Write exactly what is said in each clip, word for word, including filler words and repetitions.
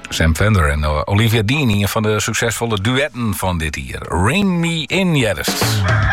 Sam Fender en uh, Olivia Dean, een van de succesvolle duetten van dit hier. Rain Me In, Jerst.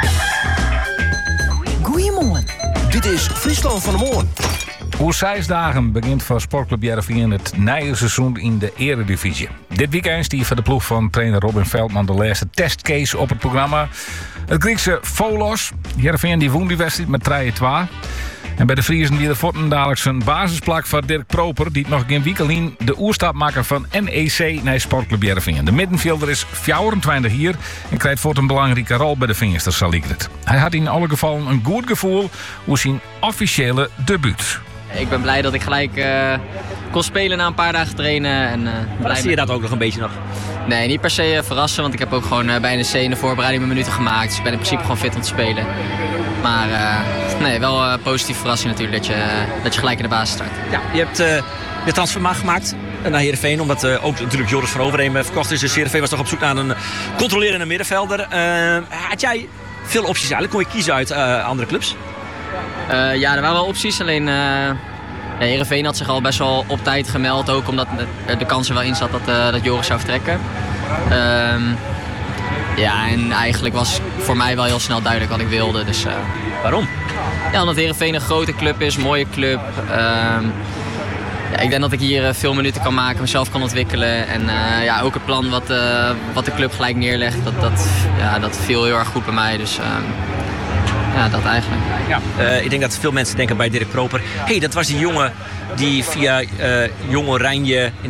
Goedemorgen. Dit is Friesland van de Morgen. Hoe zes dagen begint voor Sportclub Heerenveen het nieuwe seizoen in de Eredivisie. Dit weekend stief de ploeg van trainer Robin Veldman de laatste testcase op het programma. Het Griekse Volos. Heerenveen die won die wedstrijd met drie twee. En bij de Friesen die de voeten dadelijk zijn basisplak van Dirk Proper, die het nog geen week de oerstap maken van N E C naar Sportclub Heerenveen. De middenvelder is vierentwintig hier en krijgt voort een belangrijke rol bij de Vingsters, zal ik het. Hij had in alle gevallen een goed gevoel hoe zijn officiële debuut. Ik ben blij dat ik gelijk uh, kon spelen na een paar dagen trainen. En, uh, blij zie je dat ook nog een beetje nog? Nee, niet per se uh, verrassen, want ik heb ook gewoon uh, bij N E C in de voorbereiding mijn minuten gemaakt. Dus ik ben in principe gewoon fit om te spelen. Maar uh, nee, wel een uh, positieve verrassing natuurlijk dat je, uh, dat je gelijk in de basis start. Ja, je hebt uh, de transfer gemaakt naar Heerenveen, omdat uh, ook natuurlijk Joris van Overheem verkocht is. Dus Heerenveen was toch op zoek naar een controlerende middenvelder. Uh, had jij veel opties eigenlijk? Kon je kiezen uit uh, andere clubs? Uh, ja, er waren wel opties, alleen uh, ja, Heerenveen had zich al best wel op tijd gemeld, ook omdat de, de kans er wel in zat dat, uh, dat Joris zou vertrekken. Uh, ja, en eigenlijk was voor mij wel heel snel duidelijk wat ik wilde. Dus, uh, waarom? Ja, omdat Heerenveen een grote club is, een mooie club. Uh, ja, ik denk dat ik hier uh, veel minuten kan maken, mezelf kan ontwikkelen. En uh, ja, ook het plan wat, uh, wat de club gelijk neerlegt, dat, dat, ja, dat viel heel erg goed bij mij. Dus, uh, Ja, dat eigenlijk. Ja. Uh, ik denk dat veel mensen denken bij Dirk Proper, hé, hey, dat was die jongen die via uh, Jong Oranje in